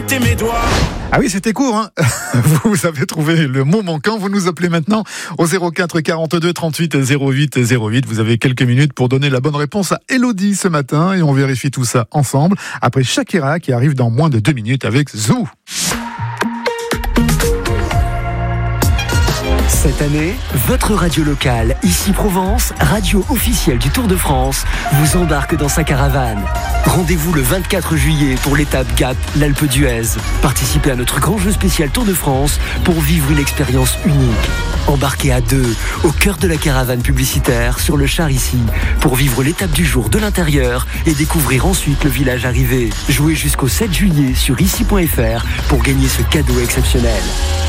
compter mes doigts. Ah oui, c'était court, hein. Vous avez trouvé le mot manquant. Vous nous appelez maintenant au 04 42 38 08 08. Vous avez quelques minutes pour donner la bonne réponse à Elodie ce matin et on vérifie tout ça ensemble après Shakira qui arrive dans moins de 2 minutes avec Zou. Cette année, votre radio locale, ici Provence, radio officielle du Tour de France, vous embarque dans sa caravane. Rendez-vous le 24 juillet pour l'étape Gap, l'Alpe d'Huez. Participez à notre grand jeu spécial Tour de France pour vivre une expérience unique. Embarquez à deux, au cœur de la caravane publicitaire, sur le char ici, pour vivre l'étape du jour de l'intérieur et découvrir ensuite le village arrivé. Jouez jusqu'au 7 juillet sur ici.fr pour gagner ce cadeau exceptionnel.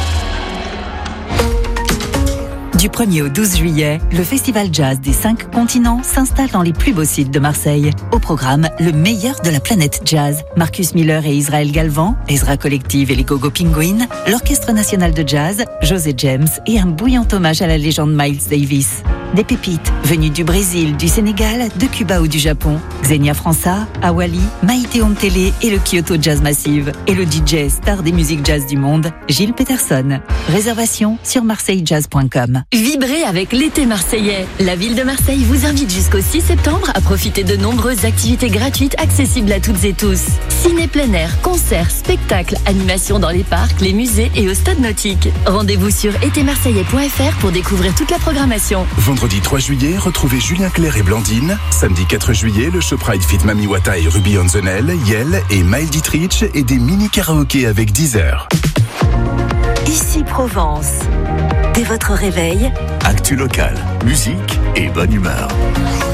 Du 1er au 12 juillet, le Festival Jazz des 5 continents s'installe dans les plus beaux sites de Marseille. Au programme, le meilleur de la planète jazz. Marcus Miller et Israël Galvan, Ezra Collective et les Gogo Penguins, l'Orchestre National de Jazz, José James et un bouillant hommage à la légende Miles Davis. Des pépites venues du Brésil, du Sénégal, de Cuba ou du Japon. Xenia França, Awali, Maïté Omtele et le Kyoto Jazz Massive. Et le DJ star des musiques jazz du monde, Gilles Peterson. Réservation sur marseillejazz.com. Vibrez avec l'été marseillais. La ville de Marseille vous invite jusqu'au 6 septembre à profiter de nombreuses activités gratuites accessibles à toutes et tous. Ciné plein air, concerts, spectacles, animations dans les parcs, les musées et au stade nautique. Rendez-vous sur etémarseillais.fr pour découvrir toute la programmation. Vendredi 3 juillet, retrouvez Julien Clerc et Blandine. Samedi 4 juillet, le Showpride Fit Mami Wata et Ruby on the Nail, Yel et Maël Dietrich et des mini-karaokés avec 10 heures. Ici Provence. Dès votre réveil, Actu local, musique et bonne humeur.